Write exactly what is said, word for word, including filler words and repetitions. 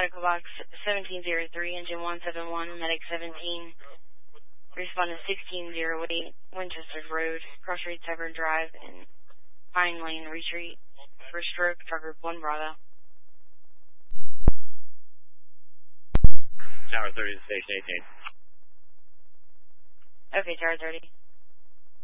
medical box seventeen oh three, engine one seven one, medic seventeen. Respondent sixteen oh eight, Winchester Road, Cross Street Severn Drive, and Pine Lane Retreat. For stroke, truck group one Bravo. Tower thirty to station eighteen. Okay, Tower thirty.